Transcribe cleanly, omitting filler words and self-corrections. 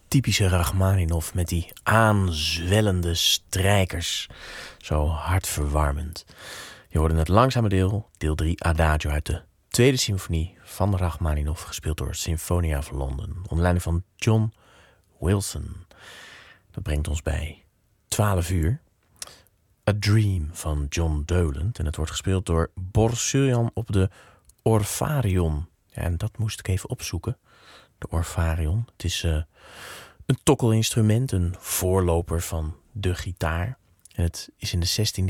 typische Rachmaninov met die aanzwellende strijkers. Zo hartverwarmend. Je hoorde het langzame deel 3 Adagio uit de tweede symfonie van Rachmaninov, gespeeld door Sinfonia of London, onder leiding van John Wilson. Dat brengt ons bij 12 uur. A Dream van John Doland. En het wordt gespeeld door Borsurian op de Orpharion. Ja, en dat moest ik even opzoeken. De Orpharion. Het is een tokkelinstrument, een voorloper van de gitaar. En het is in de 16e